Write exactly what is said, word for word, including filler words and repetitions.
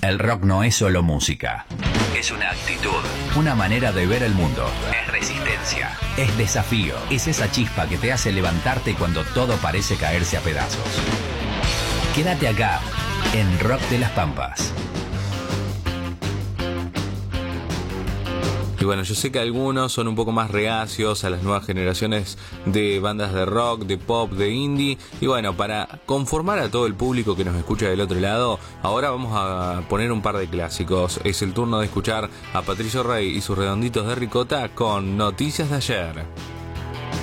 El rock no es solo música. Es una actitud, una manera de ver el mundo. Es resistencia, es desafío, es esa chispa que te hace levantarte cuando todo parece caerse a pedazos. Quédate acá, en Rock de las Pampas. Y bueno, yo sé que algunos son un poco más reacios a las nuevas generaciones de bandas de rock, de pop, de indie. Y bueno, para conformar a todo el público que nos escucha del otro lado, ahora vamos a poner un par de clásicos. Es el turno de escuchar a Patricio Rey y sus Redonditos de Ricota con Noticias de Ayer.